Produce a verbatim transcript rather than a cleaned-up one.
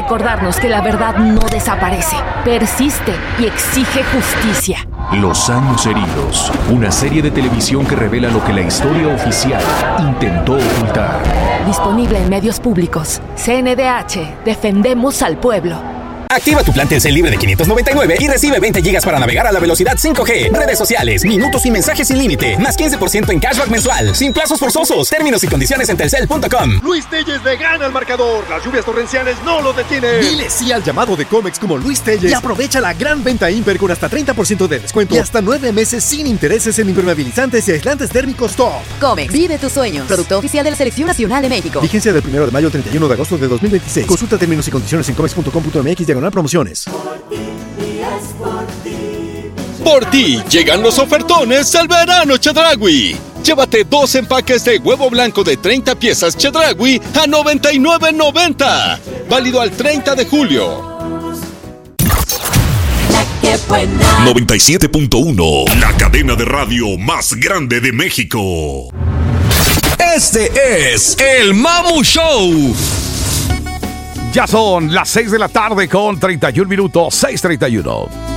recordarnos que la verdad no desaparece, persiste y exige justicia. Los años heridos, una serie de televisión que revela lo que la historia oficial intentó ocultar. Disponible en medios públicos. C N D H, defendemos al pueblo. Activa tu plan Telcel libre de quinientos noventa y nueve y recibe veinte gigas para navegar a la velocidad cinco G, redes sociales, minutos y mensajes sin límite, más quince por ciento en cashback mensual, sin plazos forzosos. Términos y condiciones en telcel punto com. Luis Telles le gana al marcador. Las lluvias torrenciales no lo detienen. Dile sí al llamado de Comex como Luis Telles y aprovecha la gran venta Imper con hasta treinta por ciento de descuento y hasta nueve meses sin intereses en impermeabilizantes y aislantes térmicos Top. Comex, vive tus sueños. Producto oficial de la Selección Nacional de México. Vigencia del primero de mayo al treinta y uno de agosto de dos mil veintiséis. Consulta términos y condiciones en comex punto com punto m x diagonal promociones. Por ti llegan los ofertones al verano Chedraui. Llévate dos empaques de huevo blanco de treinta piezas Chedraui a noventa y nueve noventa. Válido al treinta de julio. noventa y siete punto uno, la cadena de radio más grande de México. Este es el Mamu Show. Ya son las seis de la tarde con treinta y un minutos, seis treinta y uno.